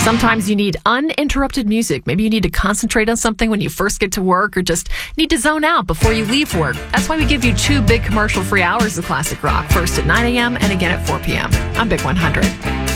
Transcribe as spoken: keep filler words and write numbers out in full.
Sometimes you need uninterrupted music. Maybe you need to concentrate on something when you first get to work or just need to zone out before you leave work. That's why we give you two big commercial-free hours of classic rock, first at nine a.m. and again at four p.m. on Big one hundred.